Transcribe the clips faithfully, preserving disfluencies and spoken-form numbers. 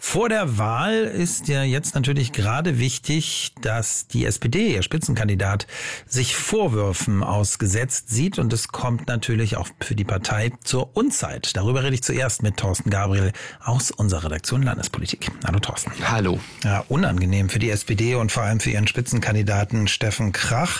Vor der Wahl ist ja jetzt natürlich gerade wichtig, dass die S P D, ihr Spitzenkandidat, sich Vorwürfen ausgesetzt sieht. Und es kommt natürlich auch für die Partei zur Unzeit. Darüber rede ich zuerst mit Thorsten Gabriel aus unserer Redaktion Landespolitik. Hallo Thorsten. Hallo. Ja, unangenehm für die S P D und vor allem für ihren Spitzenkandidaten Steffen Krach.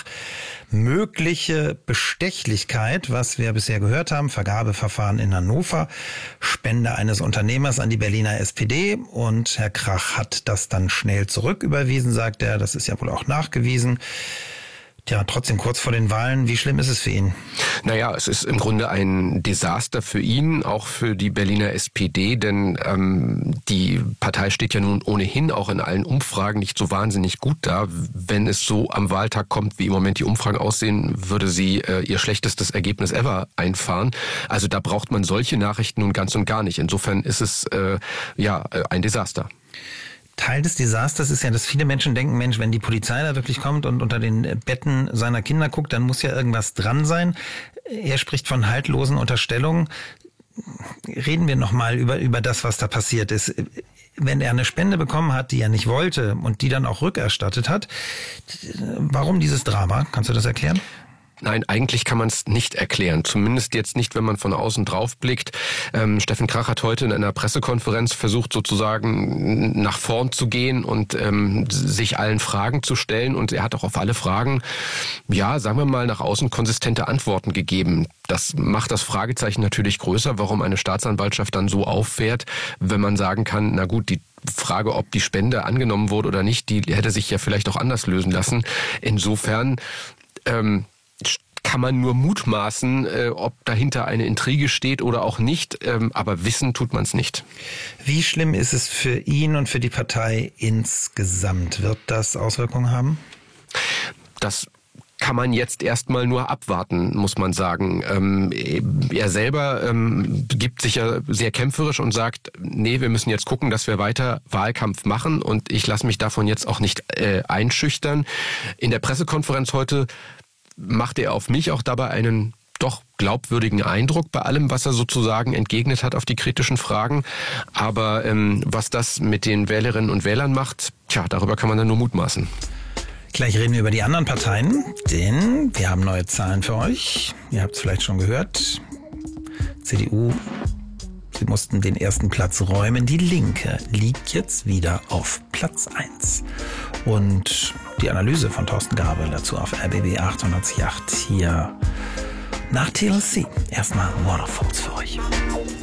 Mögliche Bestechlichkeit, was wir bisher gehört haben, Vergabeverfahren in Hannover, Spende eines Unternehmers an die Berliner S P D und Herr Krach hat das dann schnell zurücküberwiesen, sagt er. Das ist ja wohl auch nachgewiesen. Ja, trotzdem kurz vor den Wahlen, wie schlimm ist es für ihn? Naja, es ist im Grunde ein Desaster für ihn, auch für die Berliner S P D, denn ähm, die Partei steht ja nun ohnehin auch in allen Umfragen nicht so wahnsinnig gut da. Wenn es so am Wahltag kommt, wie im Moment die Umfragen aussehen, würde sie äh, ihr schlechtestes Ergebnis ever einfahren. Also da braucht man solche Nachrichten nun ganz und gar nicht. Insofern ist es äh, ja ein Desaster. Teil des Desasters ist ja, dass viele Menschen denken, Mensch, wenn die Polizei da wirklich kommt und unter den Betten seiner Kinder guckt, dann muss ja irgendwas dran sein. Er spricht von haltlosen Unterstellungen. Reden wir nochmal über, über das, was da passiert ist. Wenn er eine Spende bekommen hat, die er nicht wollte und die dann auch rückerstattet hat, warum dieses Drama? Kannst du das erklären? Nein, eigentlich kann man es nicht erklären. Zumindest jetzt nicht, wenn man von außen drauf blickt. Ähm, Steffen Krach hat heute in einer Pressekonferenz versucht, sozusagen nach vorn zu gehen und ähm, sich allen Fragen zu stellen. Und er hat auch auf alle Fragen, ja, sagen wir mal, nach außen konsistente Antworten gegeben. Das macht das Fragezeichen natürlich größer, warum eine Staatsanwaltschaft dann so auffährt, wenn man sagen kann, na gut, die Frage, ob die Spende angenommen wurde oder nicht, die hätte sich ja vielleicht auch anders lösen lassen. Insofern ähm, kann man nur mutmaßen, äh, ob dahinter eine Intrige steht oder auch nicht, ähm, aber wissen tut man es nicht. Wie schlimm ist es für ihn und für die Partei insgesamt? Wird das Auswirkungen haben? Das kann man jetzt erstmal nur abwarten, muss man sagen. Ähm, er selber ähm, gibt sich ja sehr kämpferisch und sagt, nee, wir müssen jetzt gucken, dass wir weiter Wahlkampf machen und ich lasse mich davon jetzt auch nicht äh, einschüchtern. In der Pressekonferenz heute macht er auf mich auch dabei einen doch glaubwürdigen Eindruck bei allem, was er sozusagen entgegnet hat auf die kritischen Fragen. Aber ähm, was das mit den Wählerinnen und Wählern macht, tja, darüber kann man dann nur mutmaßen. Gleich reden wir über die anderen Parteien, denn wir haben neue Zahlen für euch. Ihr habt es vielleicht schon gehört. C D U, sie mussten den ersten Platz räumen. Die Linke liegt jetzt wieder auf Platz eins. Und die Analyse von Thorsten Gabriel dazu auf R B B achtundachtzig Komma acht hier nach T L C. Erstmal Waterfalls für euch.